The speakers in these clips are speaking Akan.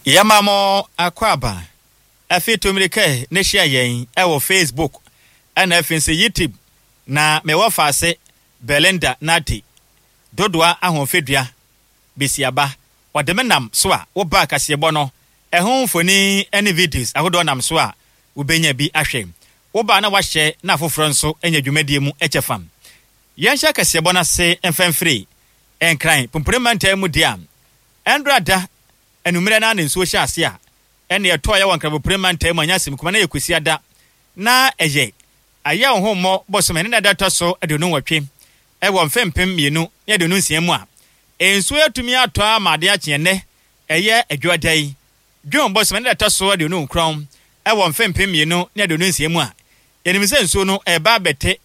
Yamamo akwaba afitu mirike neshia yen ewo Facebook ana afinse YouTube na mewafase Belinda Nati dodwa ahonfedua besiaba wademenam so a wo ba kasebo no ehonfoni any videos ahodo nam so a wo benya bi ahwe wo ba na wahye na afoforo nso enya dwumadie mu echefam yansha kasebo na se enfemfree enkran pompremanta mu dia endrada enumere na nso hye ase a ene eto ya wankra pompremanta mu anyasim kuma na yekusi ada na eye aya ohommo bosome ne data so adonu watwe ewo mfempem mienu ye de nunsia mu a enso atumi ato amade akyene eye adwadai dwon bosome ne data so adonu nkron ewo mfempem mienu ne de nunsia mu a yenimse enso no eba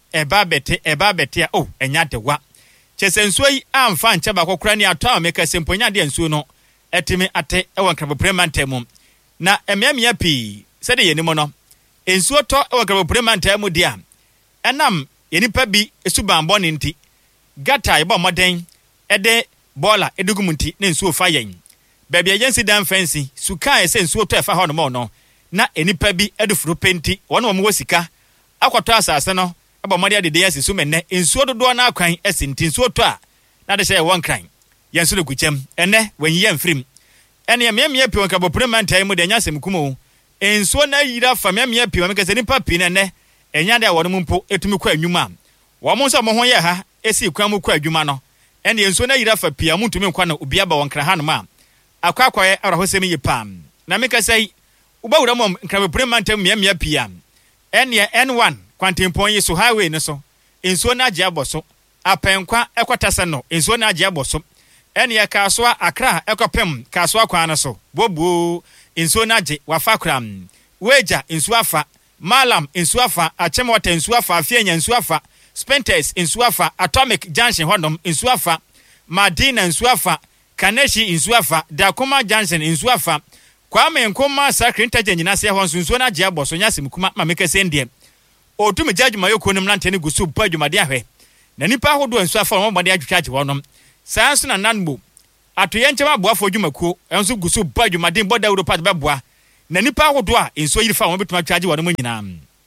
bete a enya dewa chese enso yi amfa nche ba kokora ni ato ameka semponya de enso no etimi ate ewo nkra premantem na emiamia pi se de yenimo no enso to ewo nkra premantem dia enam yenipa bi esubambo ne nti gata yebo moden ede bola edugumunti ne nsuo fa yen baabi agency dan fancy suka ese nsuo to efa ho no mo no na enipa bi edufuru penti wono mo wosika akwato asase no ebo mode adede yesi sumenne nsuo dodo na akwan esi nti nsuo to a na de sey won kran yenso le kuchem ene wanyi mfrim ene yemia pi wonka bopremantai mu de nyasem kumo nsuo na yira fa yemia pi wonka se nipa pi ne enya de wono mpo etumi kwa anwuma wo mo so mo ho ye ha esi kwa mu kwa adwuma no ene nsuo na yira fa pi amutumi nkwa na obi aba wonkra ha no ma akwakwaye arahosem yipam na meka sei ubawura mo nkra bopremantai yemia pi am ene N1 kwantempon yi so highway ne so ensuo na age aboso apenkwa ekwatase no ensuo na age aboso ene ya kasoa akra ekopem kasoa kwan ne so bobo ensuo na age wafa kram weja ensuo afa malam ensuo afa achemwata ensuo afa afianya ensuo afa spenters ensuo afa atomic junction hodom ensuo afa madina ensuo afa kaneshi ensuo afa dakoma junction ensuo afa kwame nkoma sakre ntajenyina se ho ensuo na age aboso nyasem kuma mamekase ndie otumi judge mayoko nim lantene gusu pa dwumade ahwe na nipa ahodo enso afa no mode adwuchache wonom sanso na nanbo atoye nchema boafo dwumakuo enso gusu pa dwumade boda Europa beboa na nipa ahodo a enso yirifa won betuma adwuchache wonom nyina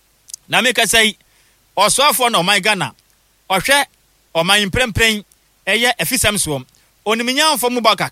na meka sai osoafo na oman Ghana ohwe oman prempren eye efisam so oniminyamfo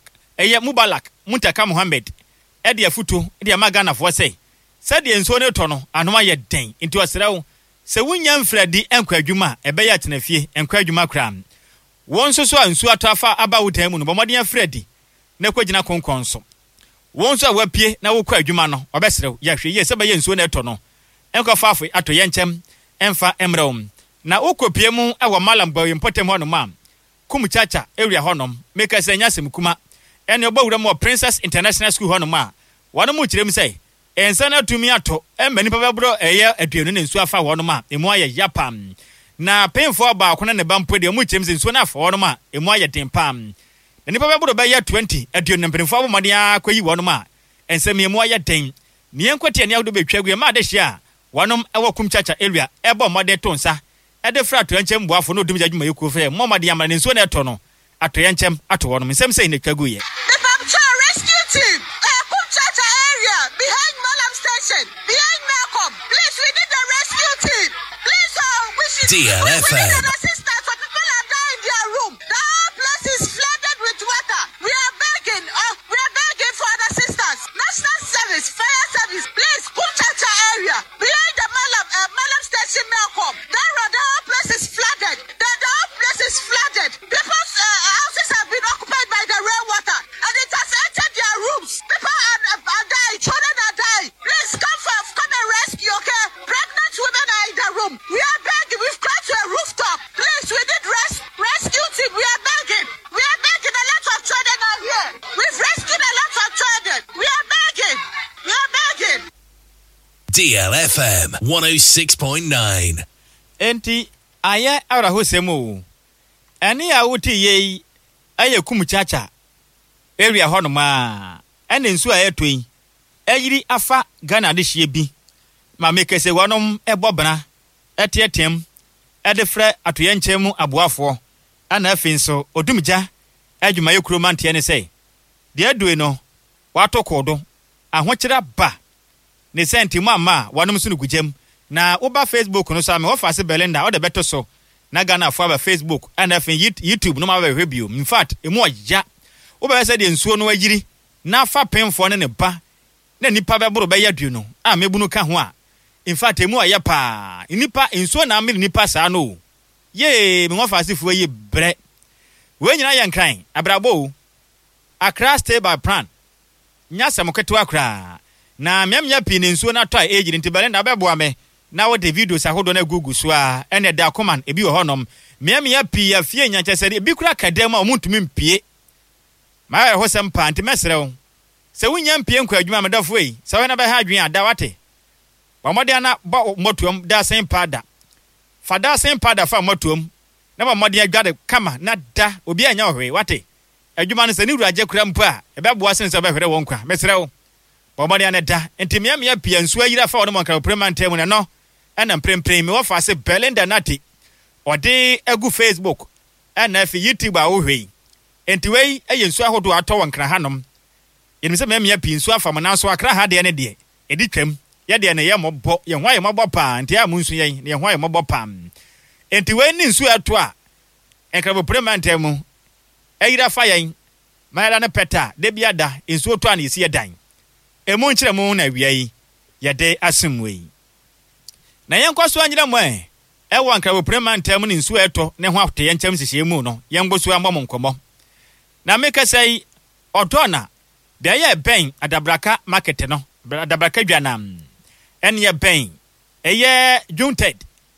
mubalak muntaka Muhammad ede afuto ede magana fo sei sade enso ne to no anoma ye den nti osrewo se wunya mfradi enkwa adwuma ebe ya tenafie enkwa adwuma kram wonso so ansu atafa aba wutan mu no bomode afradi na kwagina konkonso wonso awapie na wokwa adwuma no obesrew ya hwe ye se be ye enso ne to no enkwa fafo ato ye nchem emfa emrewum na okopie mu ewo malam gbawe mpotem ho no ma kum chacha area honom meka se nyasem kuma ene obawura mo Princess International School ho no ma wano mu kirem sei ensana tumi ato embani pababro eye aduenu ne nsu afa wono ma emu aye yapam na penfo ba akona ne bampo de mu chemze nsu na afa wono ma emu aye tempam na ni pababro ba ye 20 aduenu penfo abo made akwayi wono ma ensem emu aye den ne enkwete ne awodo betwagu ma de hia wonom ewo kumchacha area ebo mode tonsa ede frato enchem boafo no dum jadwuma yeko fe mo made amana ne nsu na eto no ato enchem ato wonom nsem sei ne twagu ye the Bamcha rescue team kumchacha area behind behind Malcolm, please, we need the rescue team. Please, we should DLFM. We need assistance for people that die in their room. The whole place is flooded with water. We are begging for an assistance. National Service, Fire Service, please, Kumchacha area, behind the Malam Station, Malcolm. That road, the whole place is flooded. The whole place is flooded. People's houses have been occupied by the rainwater, and it has entered their rooms. People are dying, children are dying. Please come and rescue, okay? Pregnant women are in the room. We are begging. We've got to a rooftop. Please, we need rescue team. We are begging. We are begging. A lot of children are here. We've rescued a lot of children. We are begging. We are begging. DLFM 106.9. Enti aye awra hosemu. Eni awuti ye aye kumchacha area hono ma. Eni nsu aye toyi. Eyiri afa Ghana de hie bi ma mekese wonom ebobna etietem edefre atoye nchemu aboafo ana afinso odumja adwuma yekuro mante ne sei de adue no wato kodo ahokyera ba ne senti mama wanom so no gugem na oba Facebook no so am ofa se Belinda o de beto so na Ghana fo ba Facebook and afin YouTube no ma ba review in fact emu oya oba se de nsuo no agiri na fa penfo ne ba na nipa be boro be yadu no a mebunu ka ho a in fact emu oya pa nipa nsuo na amiri nipa sa no ye me ofa se fu yi bre we nyina yan kran abrabo Accra stay by plan nyasa moketo akra na miamia pi ne nsuo na to a ejiri nti Belinda beboa me na wo de video sa hodo na Google so a ene da command ebi wo honom miamia pi afie nya kyesere ebi kura kadam a omuntumi mpie ma ya ho sempa nti mesrew se wunya mpie nkwa adwuma medafo yi se we na be ha adwen ada wate wa mode ana ba motuom da sen pada fada sen pada fa motuom na ba mode adwade kama na da obi anya ohwe wate adwuma no se ni wuraje kura mpa e be boa sen se be hwere won kwa mesrew ba mode ana da nti miamia pi nsuo yira fa wono manka premantem ne no ana mprempren me wo fa se Belinda nati ode egu Facebook ana fi YouTube a wo hwei enti wei eye nsuo ahodo ato wankra hanom yen se miamia pi nsuo afam na so akra ha de ne de edi twam ye de ne ye mobbo ye hwa ye mobbo pa nti a munsu yen ne hwa ye mobbo pam enti wei ni nsuo ato a enkrabo premantem eyira fa yen mayala ne peta de biada nsuo to a ne isi edan emu nkyere mu na wiai ye de asemwei na yenkwaso anyira mo ewo ankrabo premantem ne nsuo eto ne ho afte ye nkyem sihye mu no yengoso amom nkomo na meka sei odona bia ye ben adabraka market no adabraka dwana en ye ben eye June 3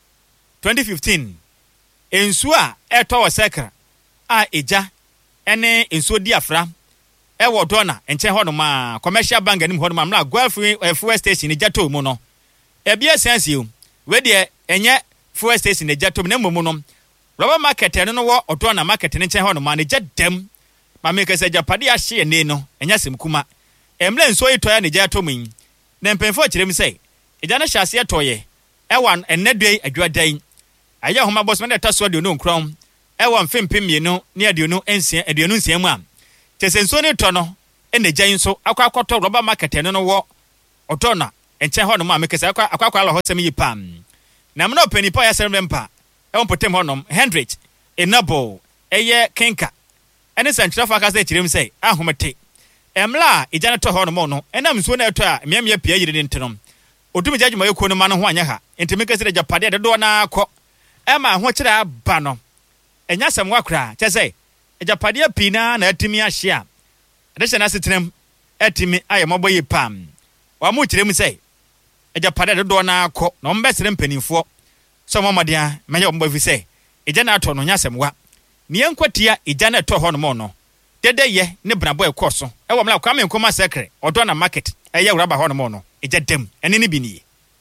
2015 ensuo a eto wo sekra a eja ene ensuo diafra ewo dona enche ho no ma commercial bank anim ho no ma mla fuel station eja to mu no ebia sense o we de enye fuel station eja to mu na mu no rubber market no wo odona market ne enche ho no ma ne eja dem ma me kese japade ahye ne no enya sem kuma emle nso itoya ne eja to mu na mpemfo kirem sei eja na hyase etoye ewan enedwe adwadan aya homa boss me na taso de no nkrom ewan fempem mienu ne aduonu nsia mu a tesenso ne to no ene gyan nso akwakoto rubber market no wo otona enche ho no ma me kese akwakwa ala ho sem yi pam na me no penipa ya sem rempa ewon potem ho no Hendrich enabo eye kenka ene santra fa ka se kirem sei ahomete emla ejana to ho no mo no enam so na eto a miamia pia yiri ntenom odumi jadwuma yeko no ma no ho anya ha enti me kese de japade de do na akọ ema ho kira ba no enya sem wakra chese ejapade pina na atimi ahye a de se na setrem atimi aye moboye pam wa mu kirem sei ejapade de do na akọ no mbesere mpanimfo so momadia menye ombo fi sei ejana ato no nya sem wa ne enkotia ejana to ho no mo no dede ye ne brabo ekoso ewo mla kwame nkoma sekre odo na market eye wraba ho no mo no eja dem ene ne bi ni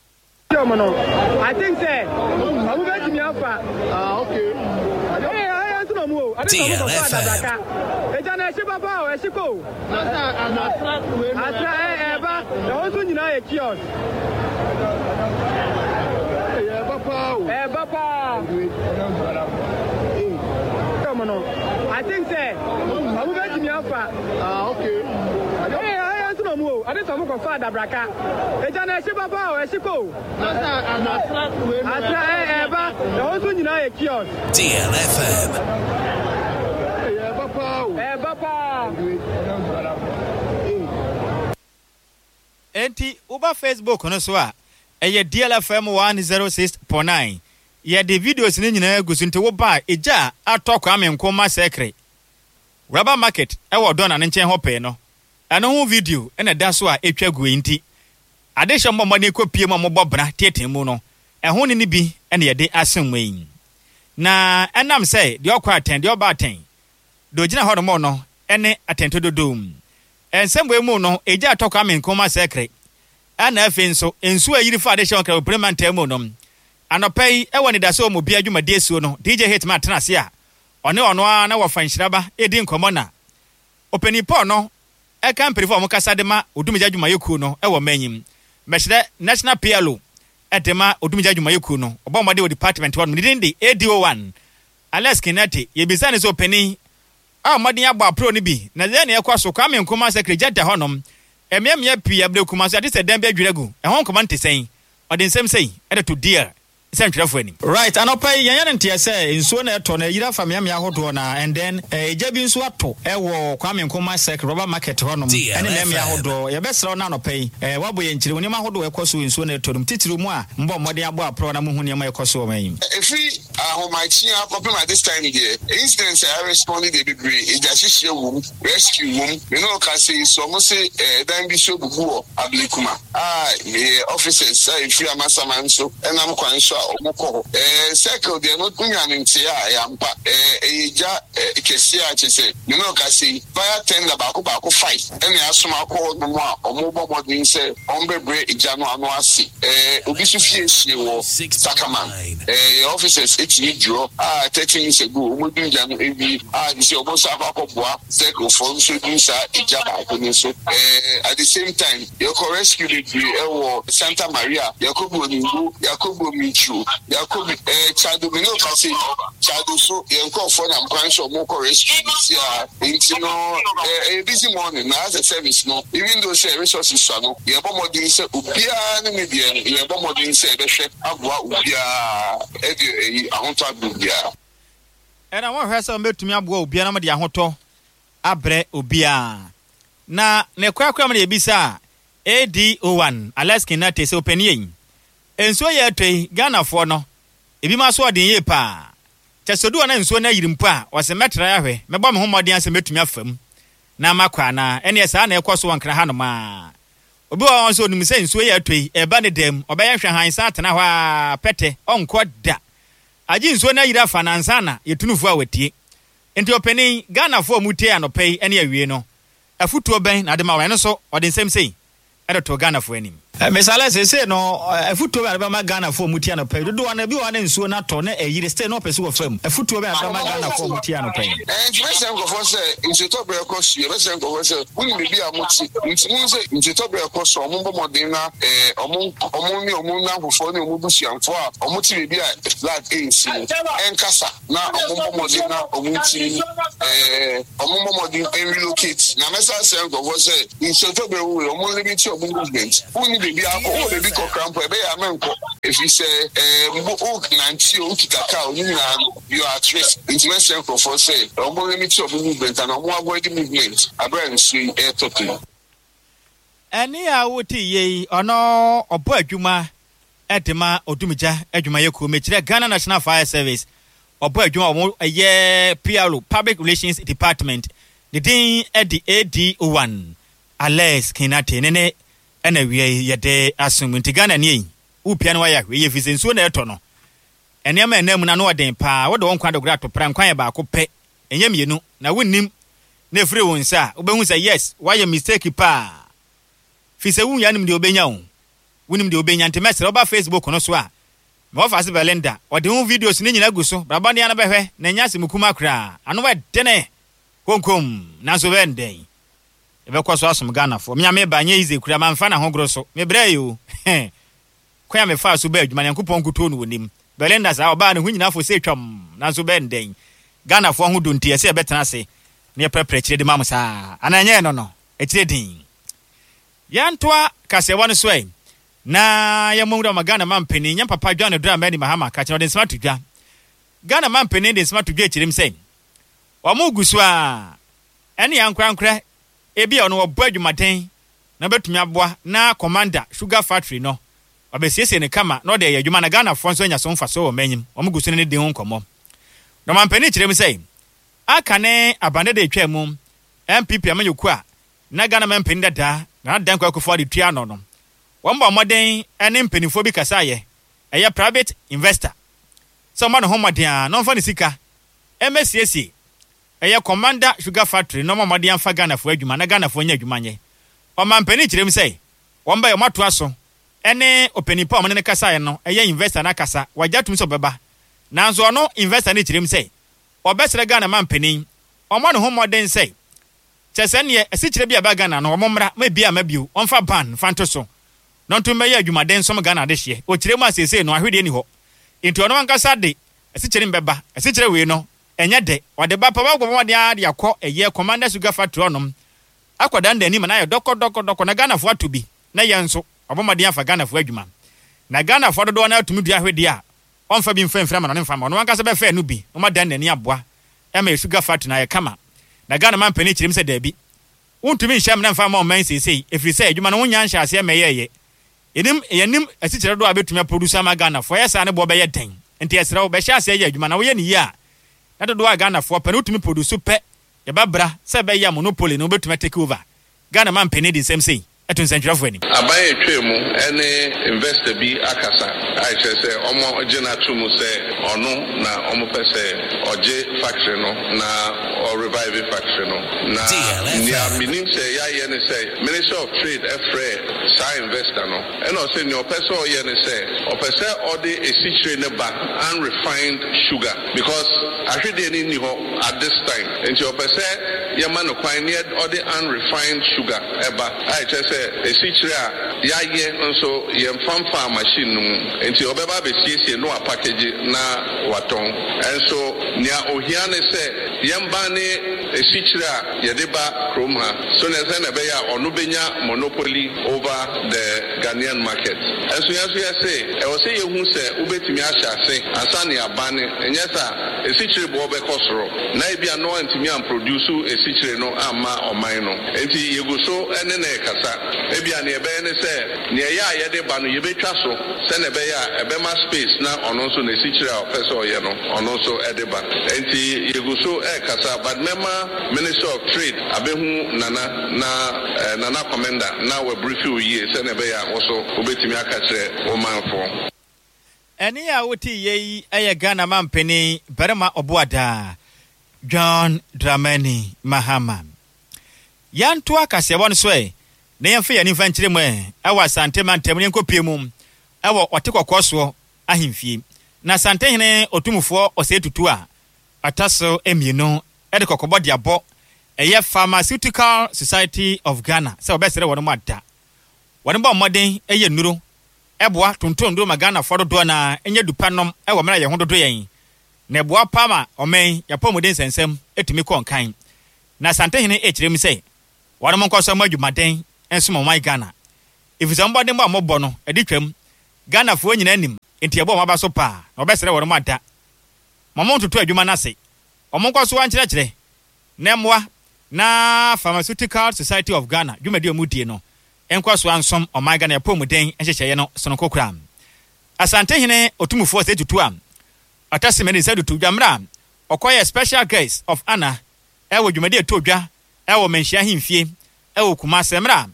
I think say abu be mi afa okay I no mo I think so for eja na shi baba o e shi ko atra ba e ho so nyina ye kiosk Baba I think say abu be mi afa okay no mo I think some go father braka eja na shi baba o e shi ko atra ba e ho so nyina ye kiosk DLFM Baba enti uba Facebook no so a eye DLFM 106.9 ye de videos ni nyina egusu nti wo ba eja atokwa amenkoma sekre rubber market ewo dona ne nchen hope no ano hu video ena da so a etwa gu enti ade hye mmomma ne kopie mo bobra tietem mu no eho ne bi ena ye de asenwen na enam say de okwa aten de oba aten do gina ho no no ene atento dodom ensemwe mu no eja atokwa amenkoma sekre ana afi nso ensu ayiri fa ade hye okra premantem mu no anopai ewo ne da so mo bia dwuma de suo no DJ Hitman tenase a ono na wo fanhyiraba edi nkomo na openipo no e kan perform kasa de ma odumija dwuma yeku no ewo manyim mehire national PLO edema odumija dwuma yeku no obomode wo department one ndi ADO1 Alex Kinati ye bisane so openi a modin agba pro ni bi na ze ne ekwaso kwame nkoma secretary jada honom Emia pi abde kuma so ade se dan be adwiragu. E ho nkoma nte sen. Ode nsem sei e to dear. Sen twrefo ani. Right, anopai yan nte say nsuo na eto na yira famia me ahodo na and then ejabi nso ato e wo Kwame Nkrumah sek rubber market honom ene me ahodo ye besro na anopai wabo ye nchire woni ahodo ekoso nsuo na eto dum titiru mu a mbo mmode abo apro na muhu ne ma ekoso man. Efi ahomachi problem at this time here incidents I responded dey be e jashishe wom rescue wom me no can say so mo say dan bi so bubu ablikuma officers say free amasaman so enam kwan so omukọ circle dey no kunya nti yampa eja kesi a chese me no ka say fire tender baako fight ene asoma akọ no mu a omobobodin say ombebre eja no ano ase obi so fie wo Sakaman officers eti duro 13 years ago omodin ja no ebi say obosa akọboa circle for so din sa eja baako ni so at the same time you rescue the Santa Maria Yakobo Michu Yakob Chado me no can say Chado so yenko for na mkwansho mo ko rescue sia intino busy morning na as a service no even though say resources so no ye bomodin say obia na media ye bomodin say be hwe aboa obia e ahonto abia and I want her some betumi aboa obia na me ahonto abre obia na ne kwakwa me ebisa AD01 Alaskan na te se openie enso ye twei Ghana fo no ebi ma so odin ye pa chesodu na enso na yirimpo a wose metra ya hwe mebo me homodin ase metumi afam na makwa na ene esa na ekoso wankra ha no ma obi wa so nim se enso ye twei eba ne dem obeya hwe han sa atena hwa pete onko da agi enso na yira fa na nsa na yetunufu a watie enti openi Ghana fo mutie anopei ene awie no afutuo ben na de ma wa no so odin sem sei to Ghana for him. Mesala say no afuto be ba Ghana for mutia no pay. Do one bi one nsuo na to na eyire stay no person of fam. Afuto be ba Ghana for mutia no pay. Information go for say inseto be cost you. Information go for say we be amuti. Ntinu say inseto be cost ombo modern na omo na fofo na omo busianfo a omuti be a flag ANC. Enkasa na ombo modern na omuti ombo modern relocate. Na message say go for say inseto be we omo limit your movement. Baby, I baby cramp. If you say, you are at risk. International for say, I'm going to meet your movement and I'm going to movement. I bring swing air talking. Any awoti ye or no or boy Juma Edema or Dumija Eduma Yoko Mechira Ghana National Fire Service or boy Juma a year PRO Public Relations Department. The Dean at the AD01 Ales Kinate Nene. Ena wie yede asum ntigana nie upia no ya we yefise nsuo na eto no enema enam na no den pa wo de won kwa de gra to pran kwan ya ba ko pe enyem yenu na wonnim na efre won sa obehu say yes why mistake pa fise wun ya nim de obenya won wonim de obenya ntemesere oba Facebook no so a me office Belinda o de won videos ni nyina guso brabane ya na behwe na nya semukuma kra ano we dene konkom na so wenden ebe kwaso asum Ghana fo me ame ba nya ize kura manfa na hogro so me bra yo kwa me fa so ba adwuma Nyankopon kuto no wonim Belinda sa oba ne hunyina fo se twam na so benden Ghana fo ho donti ese betena se ne prepare kire de mamsa ananye no ekire din yantoa kasewa no so na ya mongra magana mampeni nya papa dwane dra mani mahama ka kire de smart dwa Ghana mampeni de smart dwa kirim sen wa mugusu a ene yankwankra ebi ono obo adwumaden na betumi aboa na commander sugar factory no obesiese ne kama no de adwuma na Ghana fo nso nya so mfa so o manyim omugusu ne de ho nkomo no mampeni kirem sei aka ne abande de twam MPP amanyoku a na Ghana mampeni dada na dan kwa akufo de tua no womba moden ene mpenifo bi kasa ye eye private investor so man ho moden a no mfa ne sika MSCC eye commander sugar factory no moden amfa Ghana fo adwuma na Ghana fo nya adwuma nye o mampeni kirem sei womba yo mato aso ene openipa omne ne kasa ye no eye investor na kasa wajatum so beba nanzo no investor ne kirem sei obesere Ghana mampeni omo ne ho moden sei chese ne esikire bia ba Ghana no omomra ma bia ma biu onfa ban fanto so no nto meya adwumaden som Ghana de hye o kirem asese no ahwede ni ho into ono ankasa de esikire mbeba esikire we no enye de ode ba pa ba gwo de akọ eye commander sugar factory onom akwadaa ndani ma na yɛ dɔkɔ na Ghana fo ato bi na yɛ nso ɔbɔmɔden afa Ghana fo adwuma na Ghana fo dodo na atumi dua hwedi a ɔmfa bi mfɛmfrɛ ma no mfa ma no ankasa bɛfɛ no bi ɔma dan ndani aboa ɛma sugar factory na yɛ kama na Ghana man pani kyerem sɛ daabi wontumi nhyɛ na mfa ma ɔman sesei ɛfiri sɛ adwuma no wonya nhyɛ ase ɛmɛyɛyɛ yɛnim asikyerɛ do a bɛtumi aproduce ama Ghana fo yɛ saa ne bɔ bɛyɛ den nti ɛsrɛ wo bɛhyɛ ase yɛ adwuma na woyɛ ne yie a na dodo a Ghana fo pɛ no wotumi produce pɛ yɛbɛbra sɛ bɛyɛ monopoly no wobɛtumi take over Ghana man pani di nsɛm sei ɛto nsɛntwerɛfo anim aban etwa mu ɛne investor bi akasa a kyerɛ sɛ ɔmo gye na to mu sɛ ɔno na ɔmo pɛ sɛ ɔgye factory no na ɔrevive factory no na nea menim sɛ yɛayɛ ne sɛ Minister of Trade ɛfrɛ saa investor no ɛna ɔsɛ nea ɔpɛ sɛ ɔyɛ ne sɛ ɔpɛ sɛ ɔde esikyire ne ba unrefined sugar because ahwedeɛ ne nni hɔ at this time nti ɔpɛ sɛ yɛma no kwan ne ɔde unrefined sugar ɛba a kyerɛ sɛ esikyire a yɛayɛ nso yɛmfamfa machine no mu nti ɔbɛba abɛsiesie no apackage na watɔn ɛnso nea ohia ne sɛ yɛmba ne esikyire a yɛde ba kurom ha so na ɛsɛ na ɛbɛyɛ a ɔno bɛnya monopoly over the Ghanaian market ɛnso yɛnso yɛsɛ ɛwɔ sɛ yɛhu sɛ wobɛtumi ahyɛ ase ansa ne aba ne ɛnyɛ sɛ esikyire bɔ ɔbɛkɔ soro na ebi a no antumi amproduce esikyire no amma ɔman no nti yɛgu so ɛne na ɛkasa ebi a ne ɛbɛyɛ ne sɛ ne ɛyɛ a yɛde ba no yɛbɛtwa so sɛ na ɛbɛyɛ a ɛbɛma space na ɔno nso na esikyire a ɔpɛ sɛ ɔyɛ no ɔno nso ɛde ba nti yɛgu so ɛkasa but mɛma Minister of Trade abɛhu nana commander na wabrifi yie sɛ na ɛbɛyɛ a wɔso wobɛtumi aka kyerɛ ɔmanfo ɛne a wote yɛyi ɛyɛ Ghana mampani barima ɔboadaa John Dramani Mahama yanto akaseɛbɔ no so na yɛmfa yɛni mfa nkyerɛ mu ɛwɔ asante mantam ne nkɔpie mu ɛwɔ ɔte kɔkɔɔ soɔ ahemfie na asante hene otumfoɔ ɔsɛ tutu a ataso emienu ɛde kɔkɔbɔ de abɔ ɛyɛ Pharmaceutical Society of Ghana sɛ ɔbɛsrɛ wɔn mu ada wɔn bɔ mmɔden ɛyɛ nuro ɛboa tontondo ma Ghana fɔ dodoɔ na ɛnyɛ dupanom ɛwɔ mmerɛ yɛn ho dodo yɛn na ɛboa pama ɔmɛn yɛpɔ mu den sɛnsɛm ɛtumi kɔ nkan na asante hene ɛkyerɛ mu sɛ wɔn mo nkɔsɔ mo adwumaden ɛnso mo man Ghana efisɛ mbɔden bɔ amɔbɔ no ɛde twam Ghana fo nyina anim nti ɛbɔ ɔmaba so paa na ɔbɛsrɛ wɔn mu ada mɔmɔ ntoto adwuma n'ase ɔmo nkɔso ankyerɛkyerɛ na mmoa na Pharmaceutical Society of Ghana dwumadi ɔmo die no ɛnkɔso ansom ɔman Ghana ɛpɔ mu den ɛhyehyɛeɛ no sonoko kura asante hene otumfoɔ sɛ tutu a ɔtasemɛni sɛ tutu dwamra ɔkɔyɛ special guest of honor ɛwɔ dwumadi ɛtɔ dwa ɛwɔ menhyia hemfie ɛwɔ Kumase mra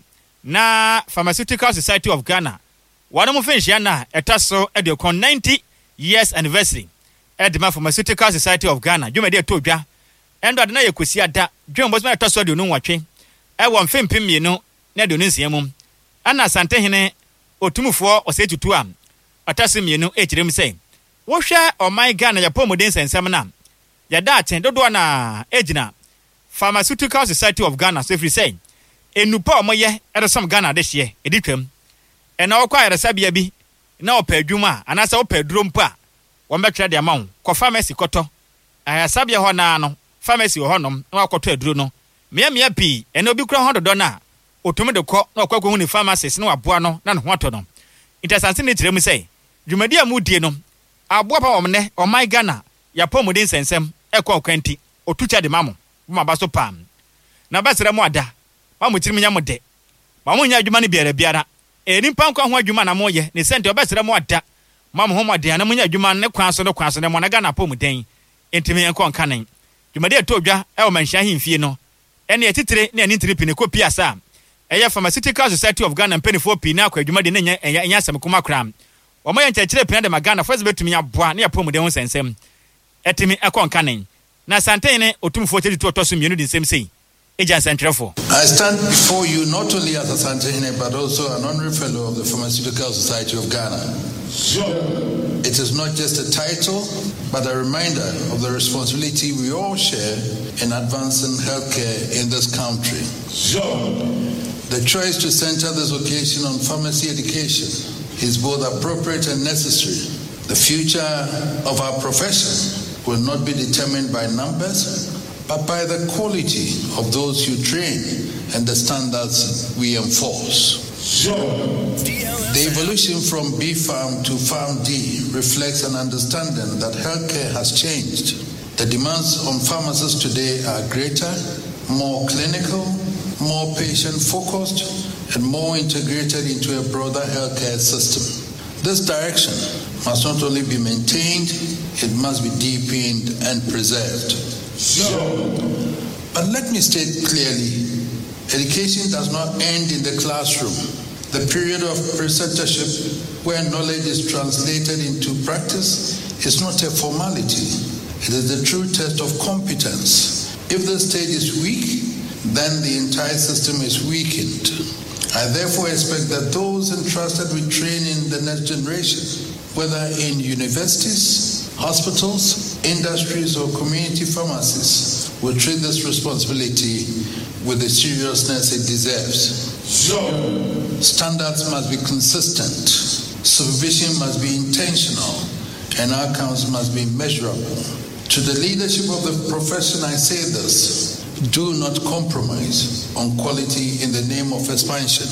na Pharmaceutical Society of Ghana wɔn mo fenhyia na ɛta so ɛde kɔn 90 years anniversary ɛde Pharmaceutical Society of Ghana dwumadi ɛtɔ dwa ɛndo ade na yɛ kosi ada dwom bɔsma ɛtɔ so de no nwɔtwe ɛwɔ mfempem mienu na de no nsia mu ana asante hene otumfoɔ ɔsɛ tutu a ɔtase mienu ɛkyerɛ mu sɛ wohwɛ ɔman Ghana yɛpɔ mu den sɛnsɛm na yɛda akyɛn dodoɔ na ɛgyina Pharmaceutical Society of Ghana so firi sɛ enupa ɔmoyɛ ɛresom Ghana de hyeɛ ɛdi twam ɛna ɔkɔ ayɛresabea bi na ɔpɛ adwuma a anaasɛ ɔpɛ duro mpo a wɔn bɛtwerɛ de ama wo kɔ pharmacy kɔtɔ ayɛresabea hɔ naa no pharmacy wɔ hɔnom na wakɔtɔ aduro no mmeammea pii ɛna obi kura ho dodɔ no a ɔtumi de kɔ na ɔkɔ akɔhu ne pharmacist na waboa no na ne ho atɔ no ntasanse ne kyerɛ mu sɛ dwumadi a mudie no aboa pa wɔm nɛ ɔman Ghana yɛpɔ mu de nsɛnsɛm ɛkɔ ɔkwa nti ɔtukya de ma mo maba so pam na bɛsrɛ mu ada ma mo tirim nya mo de ma mo nya adwuma no biara nipa nkwa ho adwuma na mo yɛ ne sɛnte ɔbɛsrɛ mu ada ma mo ho mo de na mo nya adwuma ne kwan so ne mo na Ghana pɔ mu den ntimi ɛnkɔ nkanen dwumadi ɛtɔ dwa ɛwɔ manhyia hemfie no ɛne ɛtitire ne ani ntiri pine kɔpi asa ɛyɛ Pharmaceutical Society of Ghana mpanyinfoɔ pii na akɔ adwumadi ne ɛnyɛ asɛm koma kora wɔn yɛ nkyerɛkyerɛ pina de ma Ghana fo ɛsɛ aboa ne yɛpɔ mu den ho sɛnsɛm ɛtimi ɛkɔ nkanen na santene otumfoɔ tedi to ɔtɔ so mienu di nsɛm sei ɛgya nsɛntwerɛfoɔ I stand before you not only as a Santehene but also an honorary fellow of the Pharmaceutical Society of Ghana. It is not just a title, but a reminder of the responsibility we all share in advancing healthcare in this country. The choice to center this occasion on pharmacy education is both appropriate and necessary. The future of our profession will not be determined by numbers, but by the quality of those you train and the standards we enforce. The evolution from B Farm to Farm D reflects an understanding that healthcare has changed. The demands on pharmacists today are greater, more clinical, more patient-focused, and more integrated into a broader healthcare system. This direction must not only be maintained, it must be deepened and preserved. But let me state clearly, education does not end in the classroom. The period of preceptorship, where knowledge is translated into practice, is not a formality. It is the true test of competence. If the stage is weak, then the entire system is weakened. I therefore expect that those entrusted with training the next generation, whether in universities, hospitals, industries, or community pharmacies, will treat this responsibility with the seriousness it deserves. Standards must be consistent, supervision must be intentional, and outcomes must be measurable. To the leadership of the profession, I say this: do not compromise on quality in the name of expansion.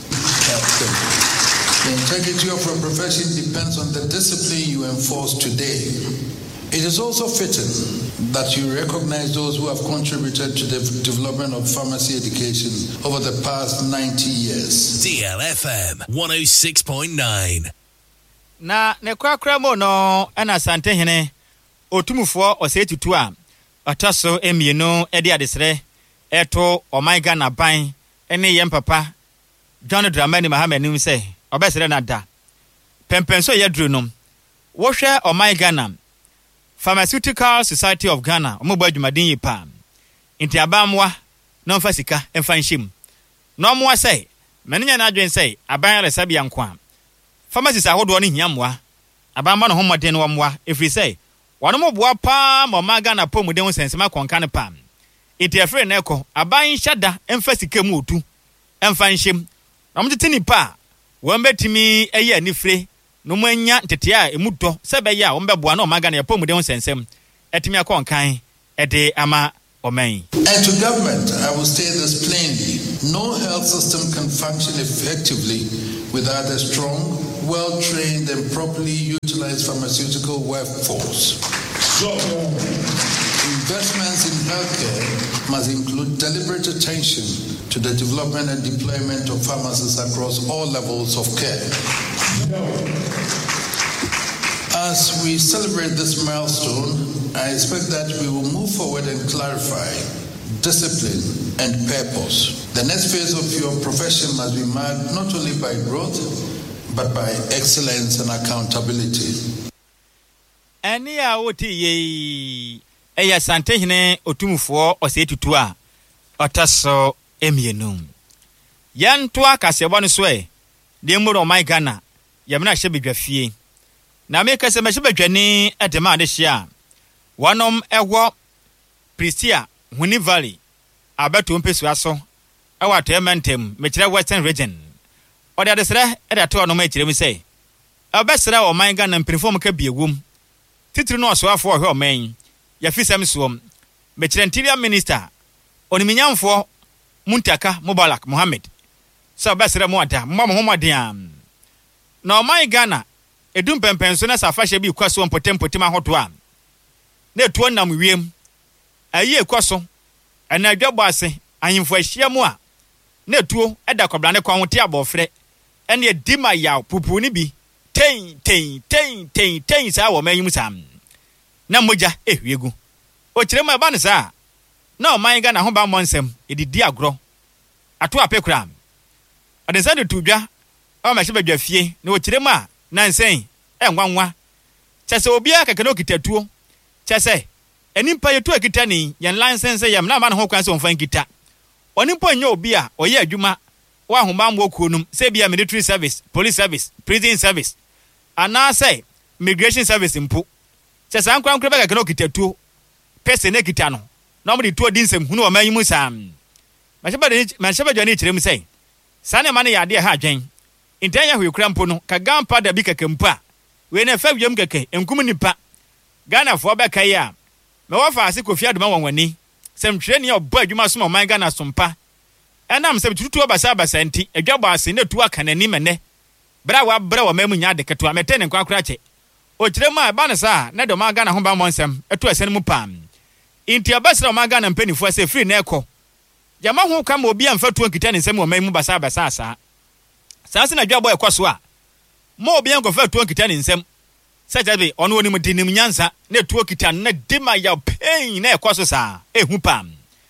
The integrity of your profession depends on the discipline you enforce today. It is also fitting that you recognize those who have contributed to the development of pharmacy education over the past 90 years. DLFM 106.9. Na ne kwakra mo no ana sante hene otumufo osetutu a ataso emienu edi adesre eto omaiga na ban ene yem papa John Dramani Mahamani say obesere na da pempenso yedru no wo hwe omaiga na Pharmaceutical Society of Ghana omogba adwumadin yipa inti abamwa no mfasika emfanhim no mo say menenya na adwen say aban resabia nkwa pharmacies ahodo no hiamwa abamwa no homode no wamwa efri say wano mo boa pa mo maga na pomuden sensema konka ne pam inti efre na eko aban hyada emfasika mu otu emfanhim na mo tete nipa wo mbetimi eye anifre no manya tete a emudo sebe ya wo mbeboa na o maga na pomuden sensem etimi akonkan ede ama omen. And to government, I will say this plainly: no health system can function effectively without a strong, well-trained and properly utilized pharmaceutical workforce. Investments in healthcare must include deliberate attention to the development and deployment of pharmacists across all levels of care. As we celebrate this milestone, I expect that we will move forward and clarify discipline and purpose. The next phase of your profession must be marked not only by growth, but by excellence and accountability. Any awoti ye eya sante hene otumfo osetutu a otaso emienu yanto akasebo no so e de muro my Ghana yamna hye bedwafie na me kase me hye bedwane edema de hye wanom ewo Pristia Huni Valley abeto mpesu aso ewa tementem me kire Western Region ode adesere ede to no ma kire mi sei obesere o my Ghana mpirifom ka biegum titiri no so afo ohwe o man ya fisem suom me kire interior minister oniminyamfo Muntaka Mubarak Mohammed so obesere mo ada mo homaden na o my Ghana edum pempenso na safahye bi kwaso mpotempotem ahoto a na etuo nam wiem ayi ekwaso ana adwabo ase ahemfo ahia mu a na etuo eda kobrane kwa hote abofre ene edima yaw pupu ni bi ten sa wo manyim sam na moja ehwiegu o kirema eba ne sa na o man Ghana ho ba monsem edidi agro ato apekura adensa de tudwa o ma hye badwafie na o kirema na nsen enwanwa chese obi aka kana okitatuo chese enimpa yetu akita ni yan license yam na ma na ho kwan se onfan kita onimpa nya obi a oye adwuma wa homa mo kuonum se bia military service, police service, prison service ana say migration service mpo chese ankran kra beka kana okitatuo pese ne kita no na mo de tuo dinsem hunu o manyimu sam ma sheba dwane kirem say sane ma ne yade ha adwen intanya hwe kra mpo no ka gampa da bi kakempa we na fa wiem keke enkum nipa Ghana fo beka ya me wa fa ase Kofi Adoma wanwani sem twere ne oba adwuma so ma man Ghana sompa enam se tutu basa enti adwabo ase na tu aka nani mene bra wa mamu nya de keto amete ne kwakura che o kiremu a ba ne sa na do ma ga na ho ba monsem eto ese ne mu pam inti abasra ma ga na mpanifu ase free na ekọ yama ho ka ma obi amfa tuo nkita ne nsem o mamu basa asa se na adwabo ekoso a mo obi ankofa tuo nkita ne nsem sajabe ono oni mudinim nyansa na tuo kita na dima ya pain na ekoso sa ehu pam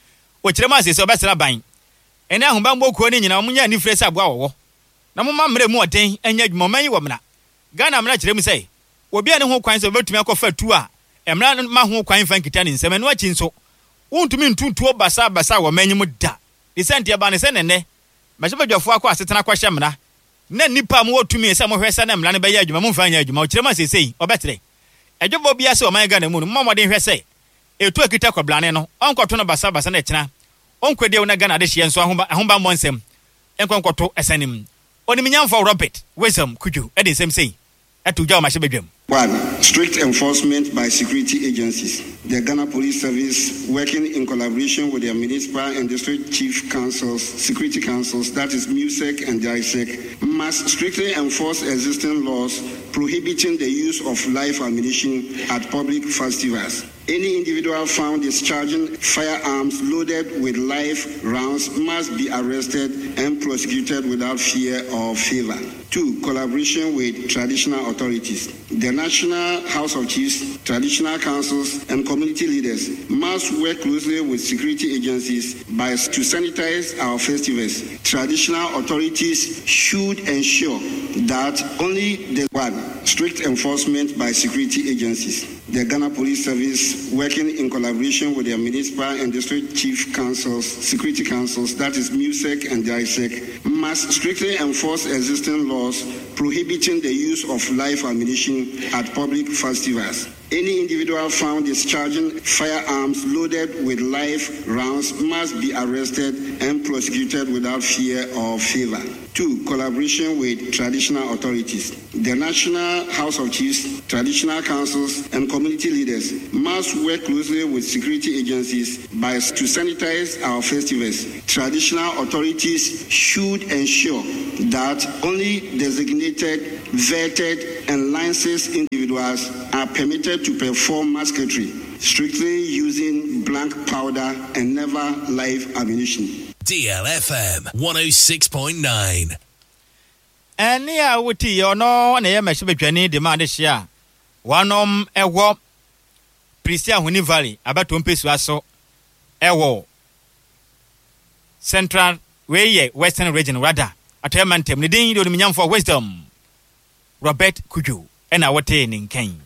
o kiremu ase se obasra ban ene ahomba mbokuo ni nyina omunya ni fresa aboa wo na moma mre mu oden anya dwuma man yi wo mna Ghana mna kiremu sei obi ane ho kwan se betumi akofa tu a emra ma ho kwan fa nkita ni nsem no achi nso untumi ntuntuo basa wo manyim da disenti aba ne se nene mashebadwafo akọ asetena kwahye mna na nipa mu otumi se mo hwesa na mla ne beya adwuma mo mfa anya adwuma o kiremu ase sei obetre adwobo bia se o man Ghana mu no mo modin hwese etu akita kwablane no onkoto no basa na ekina onkwede una Ghana de hye nso ahomba monsem enkonkoto esanim oniminyamfo Robert Wisdom Kuju ede nsem sei atugya o mashebadwam. 1. Strict enforcement by security agencies. The Ghana Police Service, working in collaboration with their municipal and district chief councils, security councils, that is MUSEC and DISEC, must strictly enforce existing laws prohibiting the use of live ammunition at public festivals. Any individual found discharging firearms loaded with live rounds must be arrested and prosecuted without fear or favor. 2. Collaboration with traditional authorities. The National House of Chiefs, traditional councils, and community leaders must work closely with security agencies to sanitize our festivals. Traditional authorities should ensure that only the 1. Strict enforcement by security agencies. The Ghana Police Service, working in collaboration with their municipal and district chief councils, security councils, that is MUSEC and DISEC, must strictly enforce existing laws prohibiting the use of live ammunition at public festivals. Any individual found discharging firearms loaded with live rounds must be arrested and prosecuted without fear or favor. 2. Collaboration with traditional authorities. The National House of Chiefs, traditional councils, and community leaders must work closely with security agencies to sanitize our festivals. Traditional authorities should ensure that only designated, vetted, and licensed individuals are permitted to perform musketry, strictly using blank powder and never live ammunition. DLFM 106.9. Eni a wuti ono na ye mashebetwani de ma de hia. Wanom ewo Prisia Huni Valley abato mpesu aso ewo Central Weye Western Region rather atemantem ne din do nyamfo Wisdom Robert Kuju ena wote ni nkan.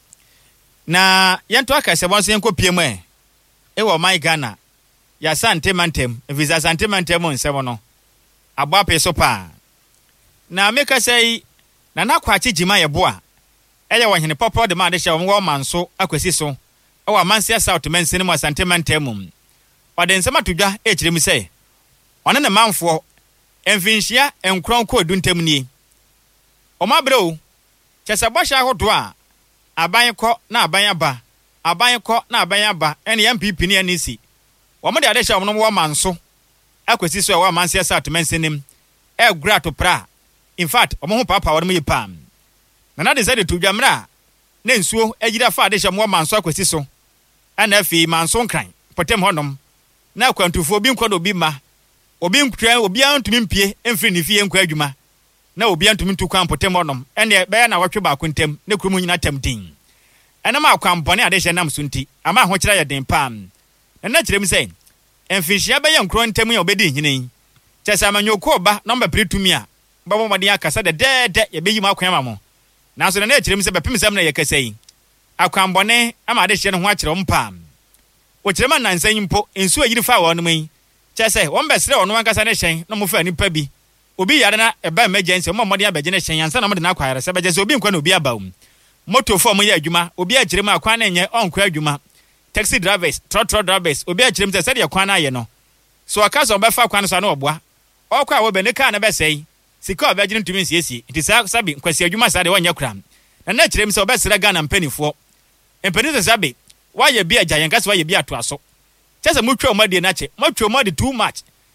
Na yento aka se bonso yenko piem ewo my Ghana ya santemantem visa santemantem nsemo no abo apeso pa na meka sei na nakwachi jima yebo a eye wo hene popo de ma de hye wo manso akwasi so ewo amansia South Mensin mu santemantem ode nsema todwa ekirem sei one ne manfo emfinhia enkron ko duntem ni o mabreo chese bosha hodo a aban ko na aban aba aban ko na aban aba ene MPP ni anisi womo de adehye wono wo manso akwasi so ewo amansia South Mensin gura to pra. In fact, omo ho papa wonu yipam. Na de say de to dwamra na nsuo agira fa de hyem wo manso akwasi so. Ana afi manso nkran potem honom. Na kwantufo obi nkwa do obi ma. Obi nkwa obi antumi mpie emfiri ne fie nkwa adwuma. Na obi antumi ntu kwan potem honom. Ene be ya na wotwe ba kontem na kurumu nyina temdin. Ena ma kwampone ade hye nam so nti ama ho kira ye den pam. Na kirem say emfihia be ye nkro ntem ya obedi hinin. Chesa amanyoko ba number pretumi a babo madi akasa de ye beyi ma akwan mamo na so na ekirem se bepem sam na ye kasai akwambone ama de hye ne ho akire mpam o kirema nansan mpo ensu ayiri fa wo no mai chese won besre ono ankasa ne hyen na mo fa nipa bi obi yare na eba emergency mo modi abeje ne hyen ansa na mo de na akwayare se beje se obi nkwa na obi abaum moto fo mo ye adwuma obi akirem akwan na nye onkwa adwuma taxi drivers trotro drivers obi akirem se de akwan na ye no so akasa obefa akwan so na oboa okwa wo be ne ka na besei sika obagine ntumi nsiesie nti sabi nkwasi adwuma sa de wanya kram na kirem se obesere Ghana mpanifo empanizo sabi waye bia agya yankase waye bia to aso chese mutwa omade na che mutwa omade too much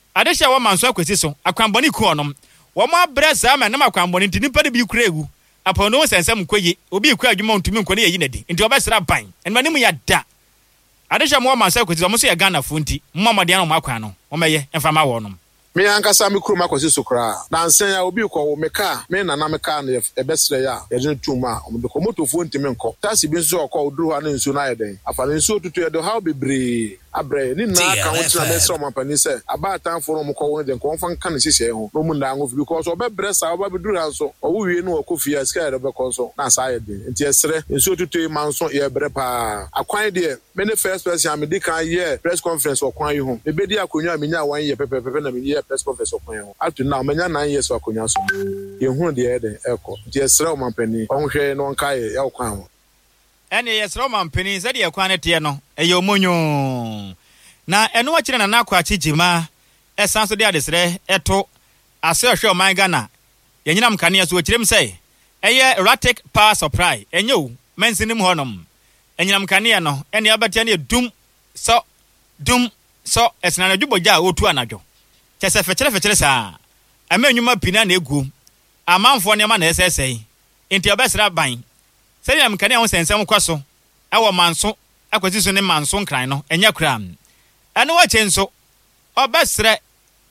adehia wo manso akwesi so akwamboni ku onom wo ma bresa ma na akwamboni nti nipa de bi kura egu apono sensem koye obi ku adwuma ntumi nkone yi nadi nti obesra ban enmani mu ya da adehia mo manso akwesi so mo so ya Ghana fo nti mmamode an mo akwa no wo meye emfama wo onom me ankasa me kuruma kwesi so kra na ansen ya obi ko wo meka me na meka na ebesre ya ye tuma o de ko motofo ntimi nko tasi bi nso ko oduru ha na nsu na yeden afa na nsu otutu ye do how bebre abre ni na ka wo tira mesra o mampani se abatan fo no ko wo de ko mfa nka na sisi ho no mu nda ngo because obebre sa obeduru ha so o wie no okofi ya sika be ko so na sa yeden nti esre nsu otutu ma nso ye bre pa akwan de me ne first person am de kan ye press conference okwan yi ho me bedi akonwa me nya 1 year pepe na me press conference okwan ho atu na menya 9 years akonwa so ye hu de eden eko nti esre o mampani onhwe no nka ye okwan ho ene yesro mampani se de ekwan te no eyo monyo na eno wa kire na nakwa chijima esanso de adesre eto ase ohwe o man Ghana yenyinam kane so kirem sei eye erratic power supply enyo mensinim honom enyinam kane no ene abatia ne dum so esna na dwuboja otu anadwo chese fekere sa amenyuma pina na egu amanfo ne ma na esesei enti obesra ban se yam kane ho sensem kwaso ewo manso akwati so ne manso nkran no enya kram ene wa chenso obesre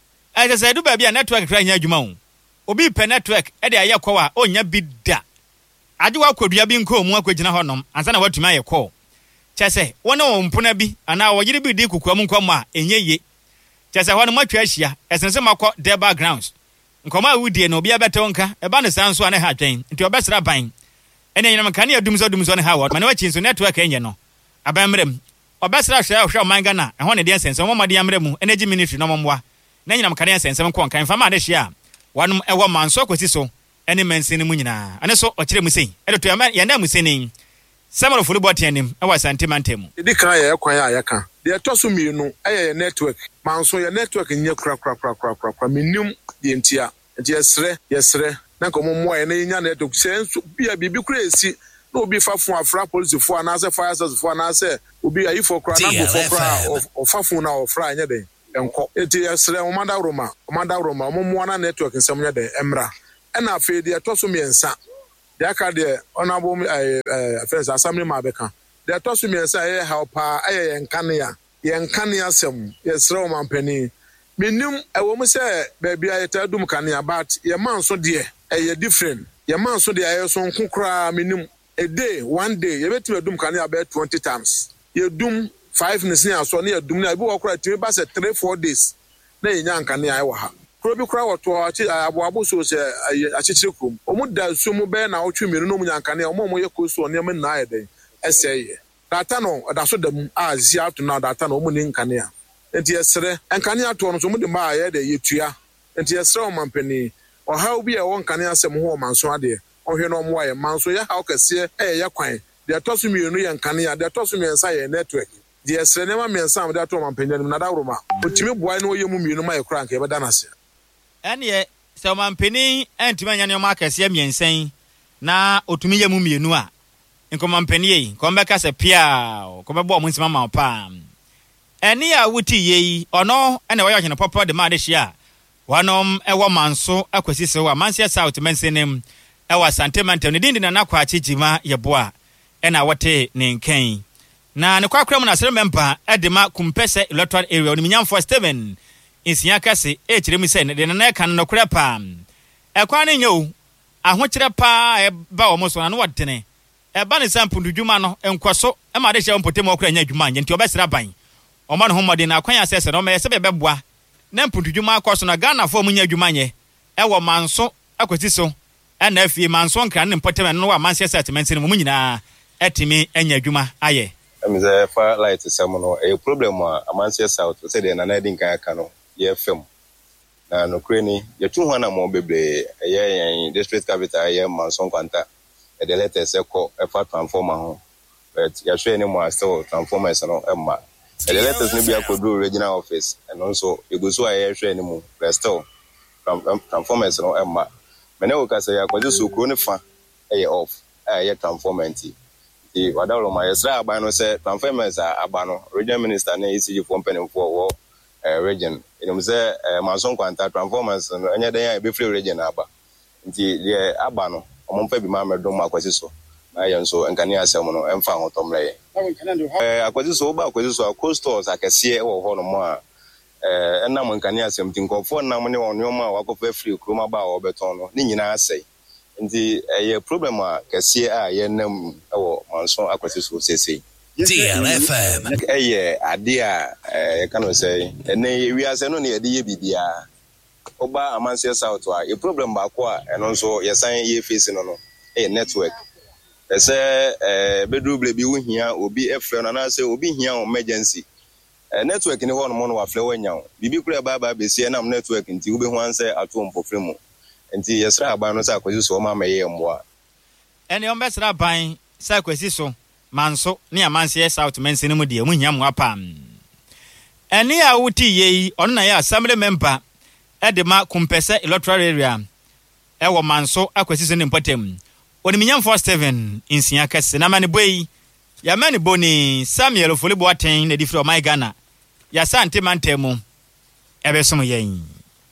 ese du ba bia network kra nya adwuma ho obi pe network e de aye kwa onya bida ade wa kwadua bi nko mu akwagina honom ansa na watuma aye call chese wona wo mpona bi ana wo yiri bi di kukuam nkwam a enyeye chese ho no matwa ahia esense makọ the backgrounds nkoma awudie no obi abeto nka eba ne sanso ane ha dwen nti obesra ban ene nyinam kane adumzo ne ha wo mane wachi nso network enye no abamrem obesra hwe man Ghana ho ne de sense mo made amrem energy ministry no momwa na nyinam kane sense nko nkan fama ade hia wanum ewo manso akwasi so ene mensini mu nyina ane so okire mu sei edo to ya na mu seni samaro football team ewa santimantemu idi kan ya kwan ya kan de to so mienu aye network manso ya network nye kra minim de ntia nti yesre na ko mo ya na nya network senso bia bibi kura esi na obi fafun afra police fo na se fire service fo na se obi ayi fo kra na go fo kra of fafun na ofra nya den enko eti yesre o manda roma mo na network nsem nya den emra na afi de to so miensa de aka de honorable friends assembly ma beka de to so miensa ye helpa aye yenkania sem yesre o mampani minim ewo mu se baby ayeta dum kania but ye man so de eye different ye man so de aye so nkukra minim a day one day ye beti dum kania about 20 times ye dum 5 nisi aso na ye dum na bi wo kra timi ba se 3-4 days na ye nyan kania aye wa ha kro bi kra woto abo so se achichire krom omu da so mu be na otwe miru no mu nyan kania omo ye koso ne me na aye den eseye data no da so dam azi ato na data no omu ni nkania enti yesre nkania to no so mu de ma aye de yetua enti yesre o mampani o ha obi e won nkania asem ho o manso ade ohwe no mo aye manso ye ha o kase ye kwan de to so mienu ye nkania de to so miensa ye network de yesre ne ma miensa am de to mampani na da roma otimi boa no ye mu mienu ma ye kra nka ye beda na se ene se mampani entimi anya ne ma kase miensan na otumi ye mu mienu a nkomampani yi kombeka se pia kobebo mo nsima ma pa eni a wuti yi ono ene wo yahene popo de ma de hia wanom ewo manso akwasi se wa mansia south mensenem ewa santimental ne dindi na nakwa achijima yeboa ena wote ne nkan na ne kwakram na sere member edema kumpese electoral area oni minyamfo Steven insinya kase e kiremu se ne de na kan no kura pa ekwan ne nyo ahokyere pa e ba wo mo so na no wodene eba ne sampu dwuma no enkoso e ma de hye mpotem okura nya dwuma nti obesra ban o ma no homode na akwan asese no me se bebeboa na mpudwuma akoso na Ghana fo munya dwuma nye e wo manso akwati so e na afie manso nkran ne mpotem no wa manse settlement ne mu nyina etimi anya dwuma aye amize fa light sem no e problem a amanse south se de na na din kan aka no ye fem na no kreni ye tu ho na mo bebre ye district capital ye manso kwanta e de letter se ko e fa transformer ho but ya hwe ni mo still transformers no e ma the letters no be akodo regional office and also you go so aye hwe ni mo still transformers no e ma mena wo ka say akoje so kro ne fa e off aye transformers ti wadalo ma yesra aba no say transformers aba no regional minister na ECG company for wo region you say Manson Quanta transformers anya den ya be free region aba nti de aba no omomfa bi ma medom akwasi so na ye nso nkane asem no emfa hotomre akwasi so ba akwasi so coasters akese wo ho no mo a enam nkane asem tinkofo nam ne wonyo a wakofa free kroma ba obeton no ni nyina asai nti ye problem a kese a ye nam wo Manson akwasi so sesei DLFM ade a can say ene we ase no na ye de ye bibia oba amanse south a e problem ba ko a eno nso ye san ye face no network ese bedruble bi wo hia obi efre no na say obi hia emergency network ni ho no mo no wa fle wanya bibi kura ba be sie na network nti wo be ho anse ato mpofre mu nti yesra aba no sa kwazi so ma meye mboa ene ombesra ban sa kwazi so Manso ni amanse South Mensin mu de mu hia mu apam ene a wuti yi ono na ya assembly member edema kumpese electoral area ewo Manso akwasi so ne mpatem oniminyam for 7 insia kase na mane boyi ya mane boni Samuel Ofolibo aten na difro my Ghana ya sante mantemu ebesom yen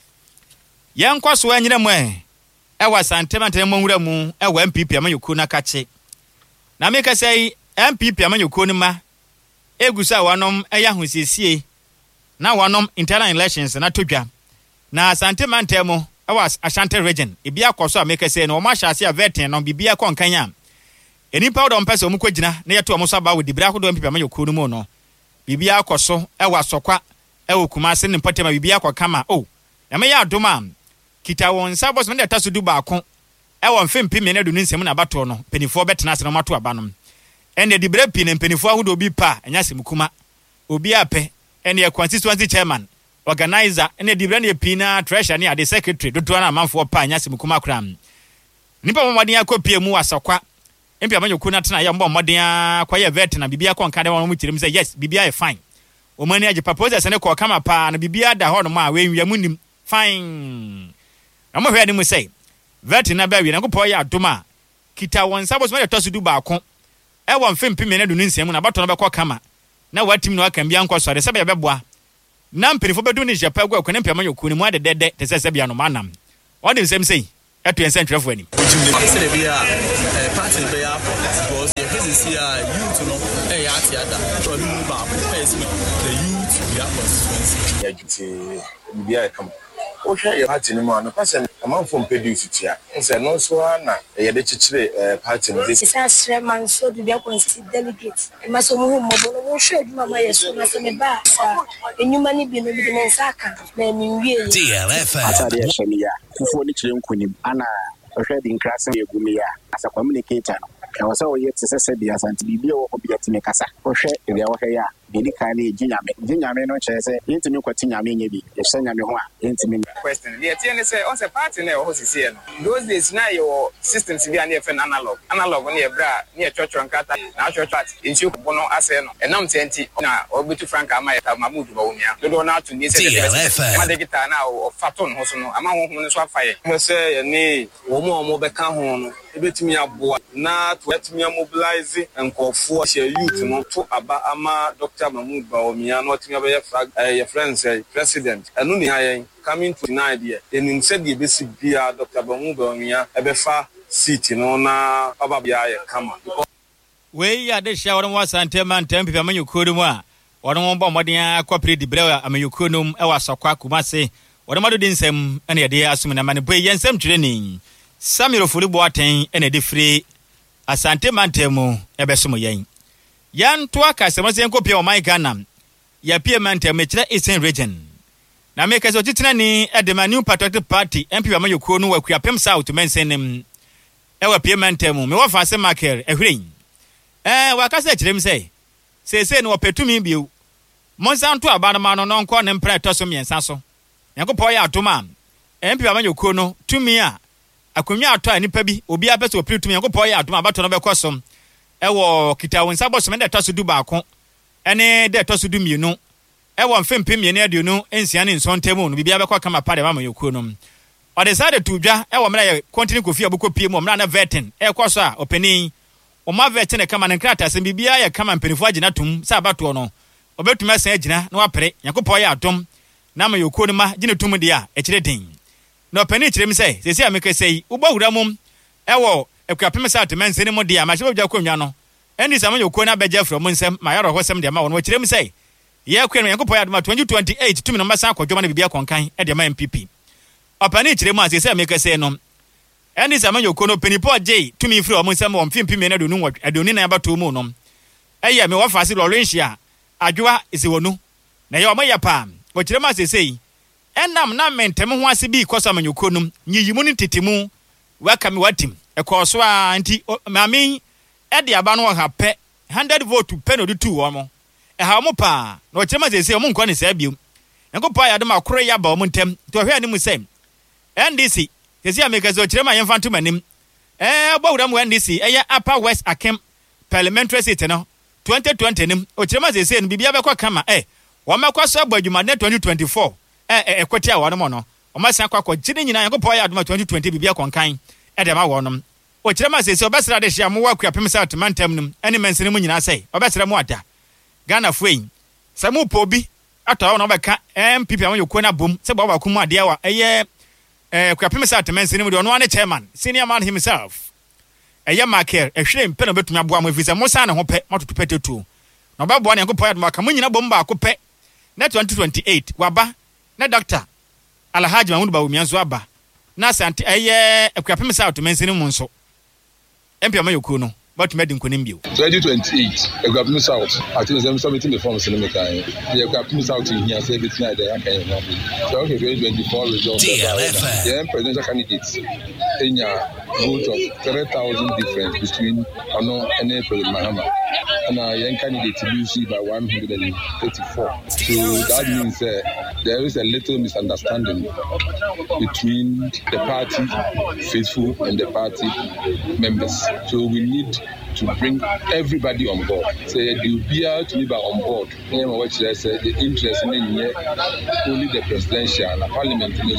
yen kwaso anyira mu ewa sante mantemu nwura mu ewa MPP amanyoku na kache na me kasai MPP amanyoku ni ma egusa wanom eya hosiesie na wanom internal elections na todwa na sante mantemu ewa Ashanti region ebia kwaso amekase na o ma hyase a vetin no bibia konkanya enipa odom pese omukogina na yeto omuso aba wodi bra kodo MPP amanyoku no mu no bibia kwaso ewa sokwa ewo kumase ne mpotema bibia kwa kama na me ya adoma kita won sabos me de taso du baako ewo mfempi me ne do nsem na bato no penifo betena ase no mato abanom ene di brepi ne penifo ahudo obi pa enya semkuma obi ape ene ye constituency chairman organizer ene di brand ye pina treasurer ne ade secretary dodo na amanfo pa enya semkuma kram nipa momodin akopie mu asakwa empi amanyoku na tena ya mbo modin akwa ye vet na bibia konka de won mu kirim say yes bibia ye fine o mani age proposal se ne ko kama pa na bibia da ho no ma we nwia munim fine na mo hwe ni mu say vet na ba wi na ko po ya adoma kita won sabos me to su du baako e won fempi me na du nsem na bato na be ko kama na watim no aka bia nko sore se be beboa na mpirifo bedu ni jepa gwa ko ne mpema yoku ni mu ade dede te se bia no manam o de nsem sei eto ensen trefo ani se de bia party be ya because you can see youth no ya tiada to ni mu ba the youth we are constituency ya jiti bia come o hwe ya party ni mu ano pase amanfo mpedi fitia nse no so na ya de chichire party ni this is Manso do bia constituency delegate e maso mu hu mobo no hwe aduma ma yeso na se me ba sa enyuma ni bi no bi de nsaka na mi wie DLFM atade ya shemia kufo ni chire nkunim ana hwe di nkrase egumia asa communicator no wasa oye tsese bia Asante bibia wo ko bia timi kasa hwe bia wo hwe ya bini kane jinyame no chese yentimi kwati nyame nyebi ye nyame ho a yentimi question the tn say on say party na ho sisi no those days na your systems bi na FN analog na ye bra na ye chocho nkata na chocho at inchi ko no ase no enam tenti na obitu frank ama ye Mahmood Bawumia do na to ni say ma de guitar na o faton ho so no ama ho no so afaye mo say ye ni wo mo beka ho no ebetimi aboa na to etimi mobilize enkofo she youth no to aba ama Dr. Mahmood Bawumia no timi be your friends president enu ni hayen coming to tonight there enim said the basic bia Dr. Mahmood Bawumia ebefa seat no na baba bia ye kama we ya de shawara wa Asante man tempi pa manyoku mu a wono mo bo modin akopre di brewa amanyoku num e wasakwa kumase wono mado din nsem ene ye de asum na mane boy yensem twire ni Samuel Ofolibo aten ene de free Asante man temu ebesom yen yan to aka semase enkopia o my Ghana ya pie man temu kire Eastern region na make so titena ni edema New Patriotic Party MP amanyoku no wakua pem South mensenem e wa pie man temu me wo fa se maker ehwren wakasa kirem se no opetumi biu monsanto abanama no nko ne mpra toso miensa so yakopɔ ya atoma MP amanyoku no tumi a akonwa ato a nipa bi obi abeso opetumi yakopɔ ya atoma abato no bekosom ewo kita won sabos me de toso du baako ene de toso du mienu ewo mfempe mienu aduonu ensia ne nsontemu no bibia bekɔ kama pade amanyoku no o decide to dwa ewo mra ye continue kofi abukɔ pie mu mra na vetin ekɔ so a openi o ma vetin kama ne krata se bibia ye kama mpenifo agina tum sa abato no obetuma san agina na wapere yakopɔ ya atom na ma yokuo no ma gine tum dia e kire den no pani kire mi say sesi ameka say uba wura mum ewo ekuapem sa temense ne mo dia ma hye bia konwa no eni sama yokuo na beja from nsem ma yaro hosem dia ma wono kire mi say ye kwen yankopɔ ya adoma 2028 tumi no masa akɔdwoma na bibia konkan e de ma MPP opani kire mu asese ameka say no eni sama yokuo no penipo je tumi firi omo nsem wo mfimpi me na adonu na yabato mu no eye me wo faase lorenhia adwoa isiwonu na ye omo ya pa o kire mu asese enam na mentem ho ase bi koso amanyoko num nyiyimu ni tetimu waka me watim ekoso a anti mami e de aba no ha pe 100 vote pe no du tu omo e ha mo pa na o kire mu asese omo nko ne sa biom enko pa ya de makoro ya ba omo ntem to hwe ani mu sem NDC kesi ameka so kire ma yemfanto manim bawura mu NDC eya Upper West Akem Parliamentary Seat no 2020 nim o kire ma asese no bibia be kwa kama wo makwaso abadwuma ne 2024 ekwete a wono no o masan kwakọ gine nyina yankopɔ ya adoma 2020 bibia konkan de ma wonom o kire ma sese obesra de hia mo wa kuapem sa temantam num ene mensene mu nyina sei obesra mu ada Ghana fuin samu pobi atawo no beka MPP am yokuo na bom se ba ku mu ade wa eye kuapem sa temensene mu de ono ane chairman senior man himself eye maker ehwere mpe no betumi aboa mo visa mo sa ne ho pe matoto petetu no ba boa ne yankopɔ ya adoma ka mu nyina bom ba ko pe na 2028 waba na doctor Alhaji Mahmoud Bawumia nso aba na sante ekuapem sa automensini mu nso MP amayoku no but made nkonim bio 2028 ekuapem sa out ati them submitting the forms in the kai the ekuapem sa out here say bit na there kan no so okay 2024 results the presidential candidates enya vote of 3,000 difference between Ono and President Mahama and young candidate UC by 134. So that means there is a little misunderstanding between the party faithful and the party members. So we need to bring everybody on board. So you be to be on board. The interest in only the presidential and the parliament in the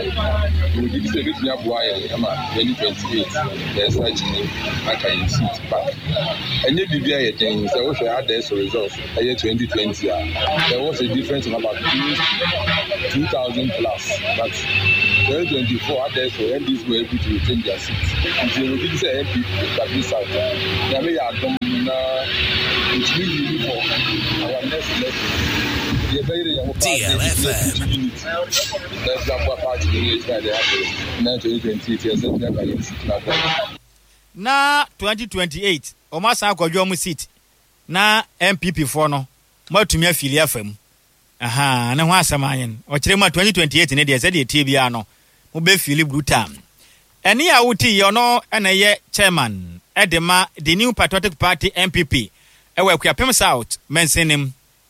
2028. There's actually I can see it back. And if you are things, I wish I had this results. Year 2020, there was a difference of about 2,000 plus. But 2024, had this for MPs were able to retain their seats. Until we did say MP that this out. Now we are done. It's really for our next level. DLFM. That's what party is that they have 2028. Na 2028 o ma san akwadwo mu seat na MPP for no matumi afili afam na ho asamayen o kire ma 2028 ne de se de tie bia no mo be fili brutal eni a wuti yo no na ye chairman edema the New Patriotic Party MPP ewe kuapem South mensenim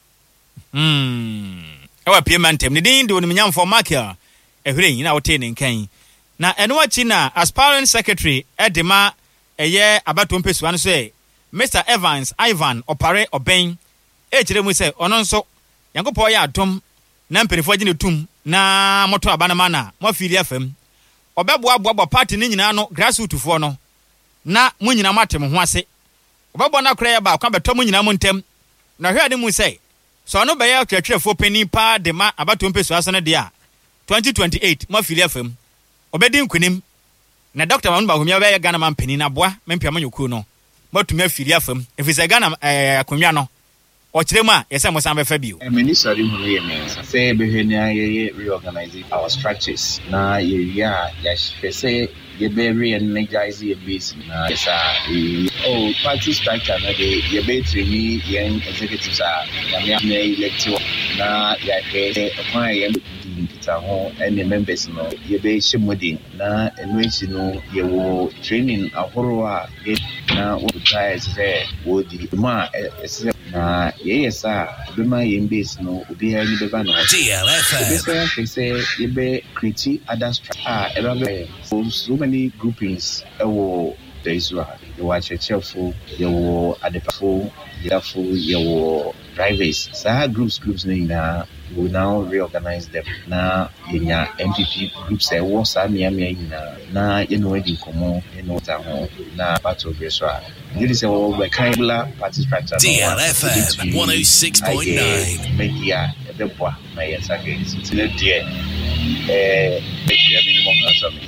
ewe piemantem ne din de onimnyam for marker ehwere nyina wote ne nkan na eno achi na aspiring secretary edema eye abato mpesu an so Mr Evans Ivan Opare Oben kire mu se ono nso yankopɔ ya atom na mpenifo gine tum na moto abana mana mo afili afam obeboa party ni nyina no grassroots fo no na mu nyina matem ho ase obebo na kora ya ba kwa beto mu nyina mu ntem na hwe ade mu se so no be ya twetwerefo pani pa de ma abato mpesu aso no de a 2028 mo afili afam obedi nkunim na Dr. Mahmoud Bawumia be Ghana man pani na boa mempia manyoku no matumi afili afam efisa Ghana akonwa no o kire mu a yesa mo san be fa bio minister hu ye me say be hwenia ye reorganize our structures na ye ya say ye be re-energize your base na yesa party structure na de ye be train yen executives a ya me elective na ya ke kwa ye Peter ho and the members no ye be shemodi na enwenchi no ye wo training ahoro a na wo try say wo di ma na ye yesa be ma ye base no obi ha ni be ba no DLFM say ye be create other structure so many groupings wo there is one you watch a cheerful you adepafo you drivers so groups na we now reorganize them na yenya MPP groups e wo sa miamia na you know wedding komo you know ta ho na part of this one you say we kaibla party structure DLFM 106.9 media ɛbɛboa na yɛ nsa ka yi nti ne deɛ minimum consumption.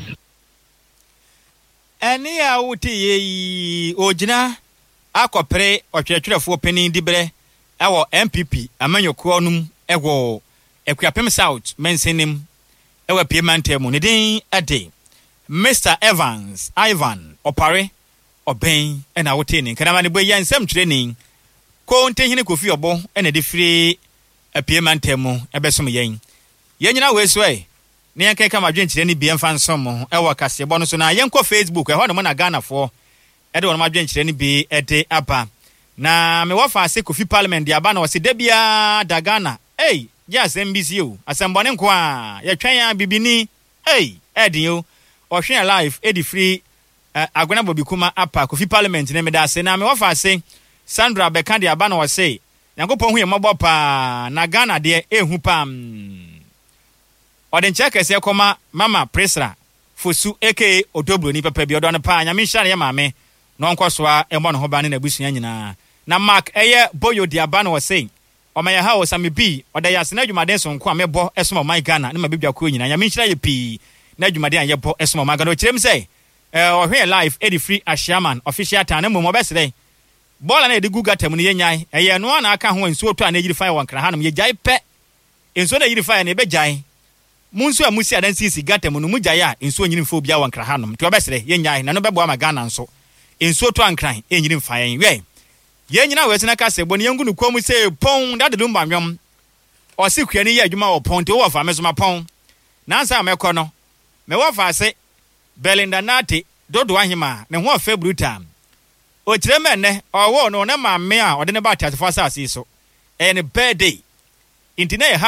Any out ye ojina akopre otwetwerefo panin dibre ewo MPP amanyoko num ewo Ekuapem South mensenim ewo piemantemu ne din ade Mr Evans Ivan Opare Oben ena wote ni kanama ne boya nsem training ko ntehine kofi obo ena de firi piemantemu ebesom yen yenyina weso ne yankan kama dwenkyere ni bi emfa nsom ewo kasebo no so na yenko Facebook eho no mo na Ghana fo ede won ma dwenkyere ni bi ede aba na me wafa ase kofi parliament dia aba na wose debia da Ghana yes MBC o asembone nko a ye twen ya bibini edin o ohwe live edi free agona bobikuma apa kofi parliament ne me da ase na me wafa ase Sandra Beka dia aba na wose Yankopon hu ye mabo pa na Ghana de ehu pam Ode ncheke se koma mama Presra Fosu aka Odobro ni papa bi odon pa nyame hia ya maame no nkosoa emo no ho ba ne na busua nyina na Mark eye Boyo Diaba no say o ma ya ha o sami bi oda ya sena dwumaden so nko amebo esom my Ghana ne ma bibia ko nyina nyame hia ye pi na dwumaden ayebo esom my Ghana o kirem say o hwe live edi free Ashaman official tan na mo besere bola na edi gugata mu ne yenyan eye no na aka ho nsuo to na yiri fa wankra hanum ye jai pe enso na yiri fa na ebe jai munso amusi adan sisi gata mu no mu jai a enso nyiri mfa obia wankra hanum to besere yenyan na no bebo ma Ghana nso enso to ankran enyiri mfa yen we yenyina we sena ka sebo ne yengu no komu se pon da de lumba nwom o se kua ne ye adwuma wo pon te wo fa mesoma pon na ansa mekọ no me wo fa ase Belinda Nate dodo ahima ne ho afa brutal o kireme ne o wo no na mamme a ode ne ba tatefo asase so and birthday intine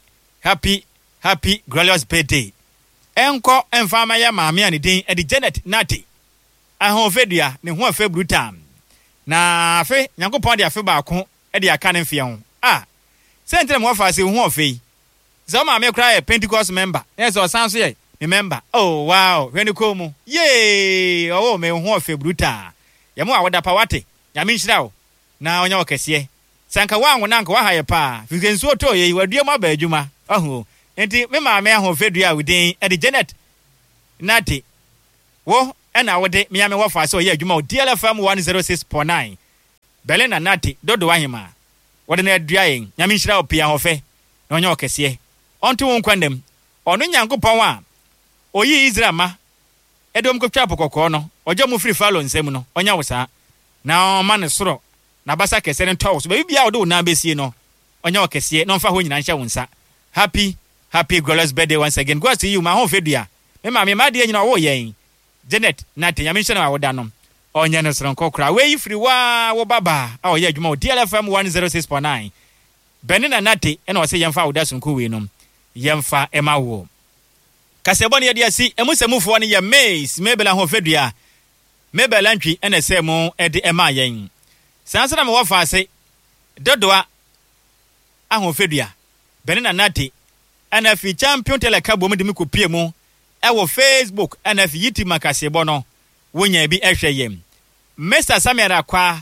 happy glorious birthday enko enfama ya mamme ani din edi Janet Nate ahon fedua ne ho afa brutal na afe Nyankopon de afe ba ko edi aka ne mfie ho sentre mo fa se ho afe zo mamme kra Pentecost member yes o sanso ye me member oh wow when ko mu yay oh me ho afe brutal ya mu awoda pa wate ya mi nhira o na onya okese sanka wanwo na nka wa haye pa fikensu oto ye wadua ma ba adwuma enti me maame ahon fedua within edi Janet Nate wo ena wode me ame wo fa se o ye adwuma o DLFM 106.9 Belinda Nate dodo wahima wode na adua yen ya mi nhira o pia hofe na onya okese onto won kwandem onu Nyankopon a oyi Israel ma edom ko twa pokoko no ojo mu free fallow nsem no onya wosa na o ma ne soro na basa kese ne toss ba bibia wo na besie no onya okese no mfa ho nyina nhya wonsa happy glorious birthday once again go to you ma ho fedua me ma me ma de nyina wo yen Janet Nate nyame hye na wo da no onya ne soro nkokra we free wo baba a o ye adwuma o DLFM 106.9 Belinda Nate ena o se yemfa wo da sunku we no yemfa ema wo kasebo ne yede asi emusemufo ne ye Mace mebela ho fedua mebela ntwi ena se mu ede ema yen sansana me wo fa ase dodoa ahon fedua Belinda Nate ana fi champion teleka bom de me kopie mu ewo Facebook ana fi yiti makasebo no wonya bi ehwe yem Mr Samuel Kwa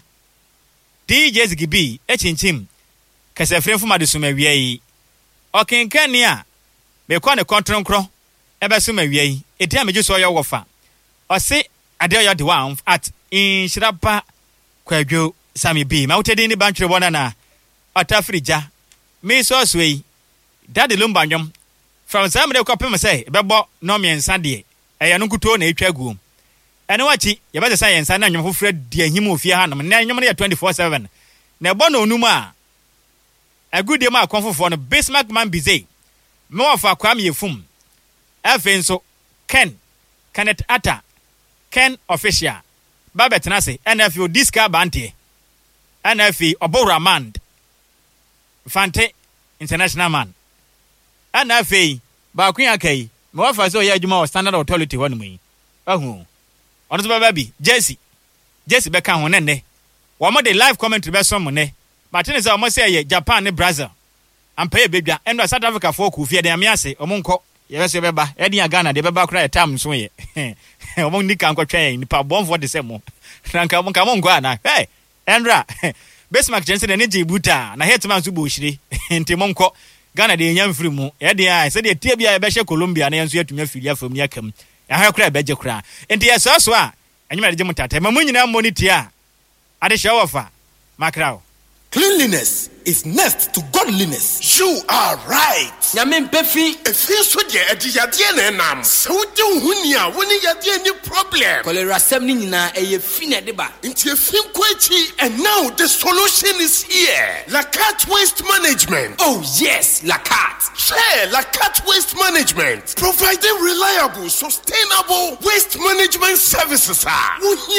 DJ Zgibi echinchim kasefren fuma de suma wiei okenkani a me kwa ne kontronkro ebeso mawiei etia meju so yo wofa ose ade yo de one at inshirapa kwadwo sami bi ma wotedi ni bantwe bona na atafrija me so swei dade lumba nwom from some de kopem say bebo no miensa de eya no kuto na etwa guom ene wachi ye be say yensa na nwom fofra de ahim ofie ha no na nwom na 24/7 na ebo no onum a agudie ma akonfofo no Bismarck man bize me wofa kwam yefum Efenso Kenneth Atta Ken official Babetenase NFO Disca Bante NFO Oboramand Fante international man NFO ba kun akai me wa fa so ya adwuma o standard authority wonu mu ono so baby Jesse beka ho nenne wo mo de live commentary be so mo ne Martinez o mo say ye Japan ne Brazil ampa ye bedwa endo South Africa for ku fie de amiase o mo nko yebese beba edi Ghana de beba kra etam so ye omo nika nkotwen ni pa bonfo de semo ranka mo nka mo ngwa na Endra Bismarck Jensen ne Djibouti na hetman so bo hire enti mo nko Ghana de nyam free mu e de ai se de tie bia e be hye Colombia na yenso yatumi afilia fam ni akam ya ha kra be je kra enti yeso so a anyima de mutata ma munyina moniti a ade hye wofa makrao. Cleanliness is next to godliness. You are right. Nyame mpefi efi so de adiyade na enam. So de huni a woni yade any problem. Cholera sem ni nyina eye fi na de ba. Nti efi nkwachi and now the solution is here. Lakat Waste Management. Oh yes, Lakat. Share Lakat Waste Management. Providing reliable, sustainable waste management services.